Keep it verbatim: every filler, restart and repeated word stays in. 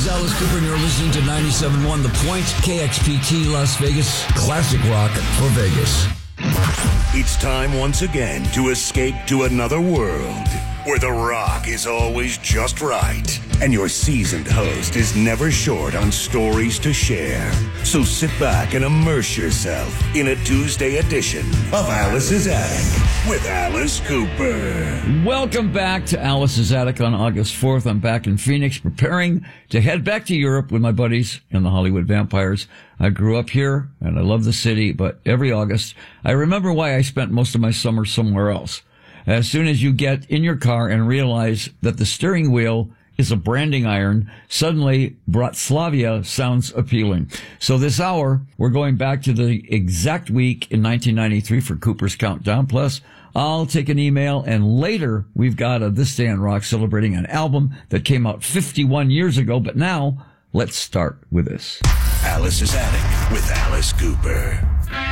is Alice Cooper, and you're listening to ninety-seven point one The Point, K X P T Las Vegas, classic rock for Vegas. It's time once again to escape to another world where the rock is always just right and your seasoned host is never short on stories to share. So sit back and immerse yourself in a Tuesday edition of Alice's Attic with Alice Cooper. Welcome back to Alice's Attic on August fourth. I'm back in Phoenix preparing to head back to Europe with my buddies in the Hollywood Vampires. I grew up here and I love the city, but every August I remember why I spent most of my summer somewhere else. As soon as you get in your car and realize that the steering wheel is a branding iron, suddenly Bratislava sounds appealing. So this hour, we're going back to the exact week in nineteen ninety-three for Cooper's Countdown. Plus, I'll take an email, and later we've got a This Day in Rock celebrating an album that came out fifty-one years ago. But now, let's start with this. Alice's Attic with Alice Cooper.